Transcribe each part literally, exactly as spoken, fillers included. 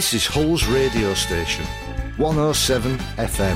This is Hull's radio station, one oh seven F M.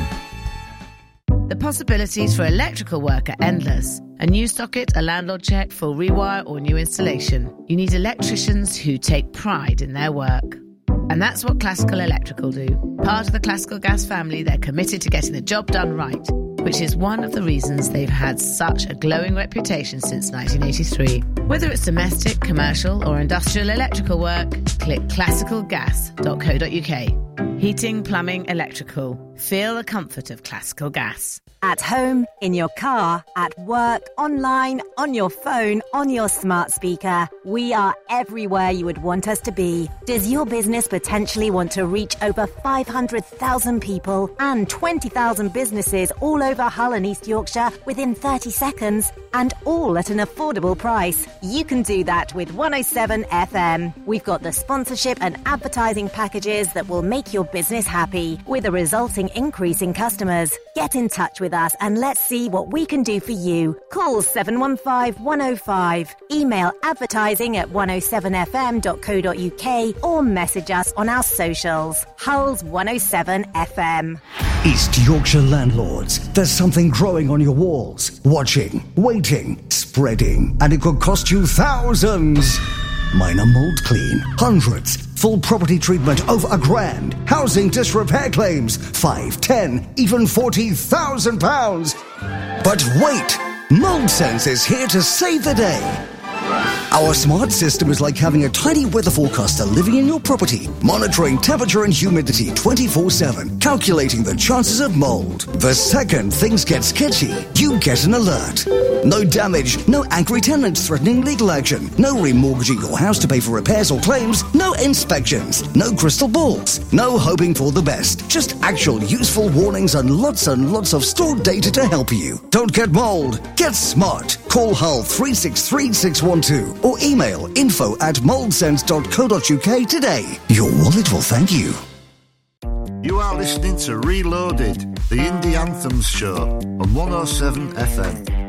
The possibilities for electrical work are endless. A new socket, a landlord check, full rewire or new installation. You need electricians who take pride in their work. And that's what Classical Electrical do. Part of the Classical Gas family, they're committed to getting the job done right, which is one of the reasons they've had such a glowing reputation since nineteen eighty-three. Whether it's domestic, commercial or industrial electrical work, click classical gas dot co dot uk. Heating, plumbing, electrical. Feel the comfort of Classical Gas. At home, in your car, at work, online, on your phone, on your smart speaker. We are everywhere you would want us to be. Does your business potentially want to reach over five hundred thousand people and twenty thousand businesses all over Hull and East Yorkshire within thirty seconds? And all at an affordable price? You can do that with one oh seven F M. We've got the sponsorship and advertising packages that will make your business happy, with a resulting increase in customers. Get in touch with us and let's see what we can do for you. Call seven one five, one oh five, email advertising at one oh seven f m dot co dot uk or message us on our socials. Hull's one oh seven F M. East Yorkshire landlords, there's something growing on your walls. Watching, waiting, spreading, and it could cost you thousands. Minor mold clean, hundreds. Full property treatment over a grand. Housing disrepair claims, five, ten, even forty thousand pounds. But wait, Mold Sense is here to save the day. Our smart system is like having a tiny weather forecaster living in your property, monitoring temperature and humidity twenty-four seven, calculating the chances of mold. The second things get sketchy, you get an alert. No damage, no angry tenants threatening legal action, no remortgaging your house to pay for repairs or claims, no inspections, no crystal balls, no hoping for the best. Just actual useful warnings and lots and lots of stored data to help you. Don't get mold, get smart. Call Hull three six three six one two or email info at moldsense dot co dot uk today. Your wallet will thank you. You are listening to Reloaded, the Indie Anthems show on one oh seven F M.